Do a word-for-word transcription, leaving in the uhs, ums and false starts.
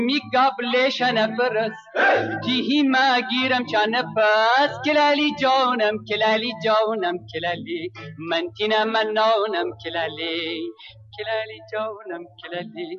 می قبلش نفرس جیهی ما گیرم چا نفس کلالی جانم کلالی جانم کلالی من تینا من نانم کلالی کلالی جانم کلالی